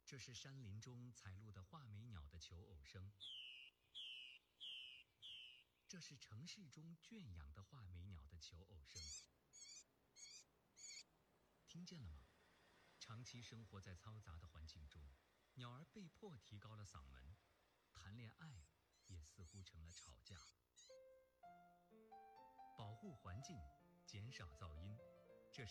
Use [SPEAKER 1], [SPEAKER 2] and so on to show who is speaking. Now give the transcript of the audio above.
[SPEAKER 1] 这是山林中采录的画眉鸟的求偶声，这是城市中圈养的画眉鸟的求偶声。听见了吗？长期生活在嘈杂的环境中，鸟儿被迫提高了嗓门，谈恋爱也似乎成了吵架。保护环境，减少噪音，